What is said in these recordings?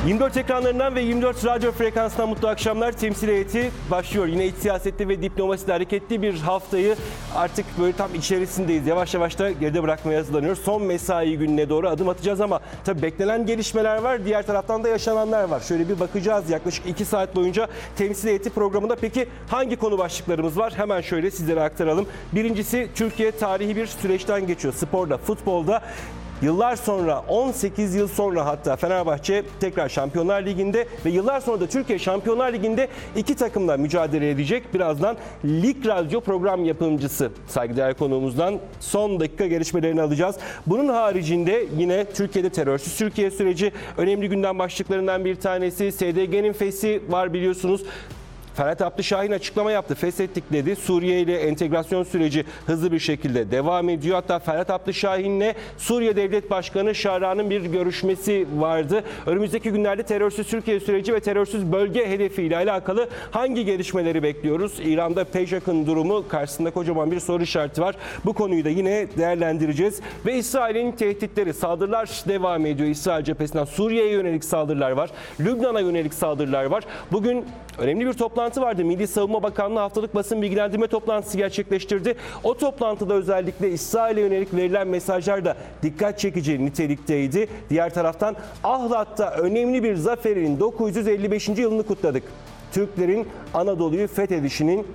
24 ekranlarından ve 24 radyo frekansından mutlu akşamlar. Temsil heyeti başlıyor. Yine iç siyasette ve diplomaside hareketli bir haftayı artık böyle tam içerisindeyiz. Yavaş yavaş da geride bırakmaya hazırlanıyoruz. Son mesai gününe doğru adım atacağız ama tabii beklenen gelişmeler var. Diğer taraftan da yaşananlar var. Şöyle bir bakacağız yaklaşık 2 saat boyunca temsil heyeti programında. Peki hangi konu başlıklarımız var? Hemen şöyle sizlere aktaralım. Birincisi, Türkiye tarihi bir süreçten geçiyor. Sporda, futbolda. Yıllar sonra, 18 yıl sonra hatta Fenerbahçe tekrar Şampiyonlar Ligi'nde ve yıllar sonra da Türkiye Şampiyonlar Ligi'nde iki takımla mücadele edecek. Birazdan Lig Radyo program yapımcısı saygıdeğer konuğumuzdan son dakika gelişmelerini alacağız. Bunun haricinde yine Türkiye'de terörsüz Türkiye süreci önemli gündem başlıklarından bir tanesi. SDG'nin fesi var biliyorsunuz. Ferhat Abdüşahin açıklama yaptı. Feshettik dedi. Suriye ile entegrasyon süreci hızlı bir şekilde devam ediyor. Hatta Ferhat Abdüşahin'le Suriye Devlet Başkanı Şara'nın bir görüşmesi vardı. Önümüzdeki günlerde terörsüz Türkiye süreci ve terörsüz bölge hedefiyle alakalı hangi gelişmeleri bekliyoruz? İran'da PJAK'ın durumu karşısında kocaman bir soru işareti var. Bu konuyu da yine değerlendireceğiz. Ve İsrail'in tehditleri, saldırılar devam ediyor. İsrail cephesinden Suriye'ye yönelik saldırılar var. Lübnan'a yönelik saldırılar var. Bugün önemli bir toplantı vardı. Milli Savunma Bakanlığı haftalık basın bilgilendirme toplantısı gerçekleştirdi. O toplantıda özellikle İsrail'e yönelik verilen mesajlar da dikkat çekici nitelikteydi. Diğer taraftan Ahlat'ta önemli bir zaferin 955. yılını kutladık. Türklerin Anadolu'yu fethedişinin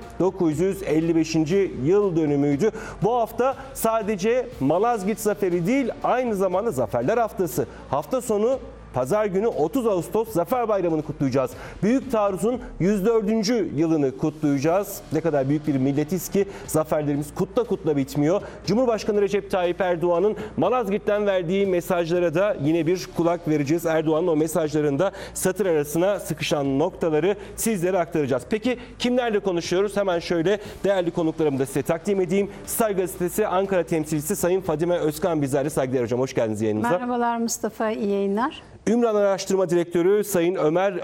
955. yıl dönümüydü. Bu hafta sadece Malazgirt Zaferi değil, aynı zamanda Zaferler Haftası. Hafta sonu Pazar günü 30 Ağustos Zafer Bayramı'nı kutlayacağız. Büyük Taarruz'un 104. yılını kutlayacağız. Ne kadar büyük bir milletiz ki zaferlerimiz kutla kutla bitmiyor. Cumhurbaşkanı Recep Tayyip Erdoğan'ın Malazgirt'ten verdiği mesajlara da yine bir kulak vereceğiz. Erdoğan'ın o mesajlarında satır arasına sıkışan noktaları sizlere aktaracağız. Peki kimlerle konuşuyoruz? Hemen şöyle değerli konuklarımı da size takdim edeyim. Star Gazetesi Ankara temsilcisi Sayın Fadime Özkan bizlerle. Saygıdeğer hocam, hoş geldiniz yayınımıza. Merhabalar Mustafa, iyi yayınlar. Ümran Araştırma Direktörü Sayın Ömer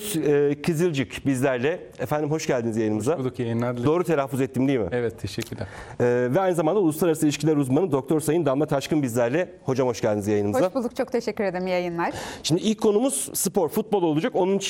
Kızılcık bizlerle. Efendim hoş geldiniz yayınımıza. Hoş bulduk, yayınlar. Doğru telaffuz ettim değil mi? Evet, teşekkürler. Ve aynı zamanda Uluslararası İlişkiler Uzmanı Doktor Sayın Damla Taşkın bizlerle. Hocam hoş geldiniz yayınımıza. Hoş bulduk, çok teşekkür ederim, iyi yayınlar. Şimdi ilk konumuz spor, futbol olacak. Onun için